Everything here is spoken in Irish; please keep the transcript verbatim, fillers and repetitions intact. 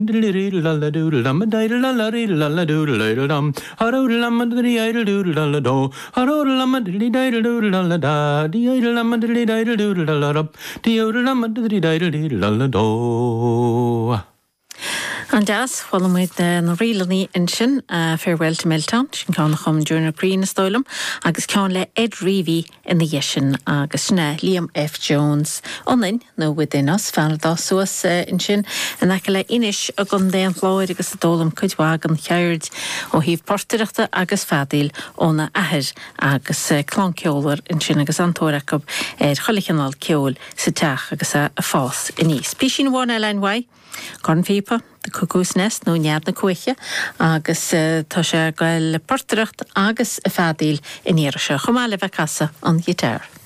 And as following with the Real Engine, uh, farewell to Meltown, sin can chum during Green Stolum, agus can le Ed Reevy in the Yeshin, agus na Liam F. Jones, onin, no within us, fan da suas uh, in sin, and akala inish a gun den Floyd agus dolum kudwagan hired, o heave portirachta agus fadil ona ahir agus uh, clonkioler in sin agus antorakub er cholichanal kiol sitach agus a fas in is. Pishin one line way. Corn Fipa, the Cuckoo's Nest, no near the Quecha, agus uh, Tasha Gal Portracht, agus a Fadil in Yersha, Humale Vacasa on guitar.